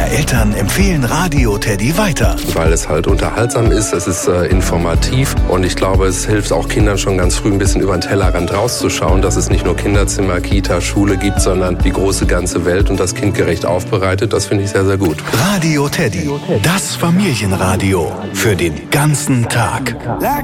mehr Eltern empfehlen Radio Teddy weiter. Weil es halt unterhaltsam ist, es ist informativ und ich glaube, es hilft auch Kindern schon ganz früh ein bisschen über den Tellerrand rauszuschauen, dass es nicht nur Kinderzimmer, Kita, Schule gibt, sondern die große ganze Welt und das kindgerecht aufbereitet. Das finde ich sehr, sehr gut. Radio Teddy, das Familienradio für den ganzen Tag.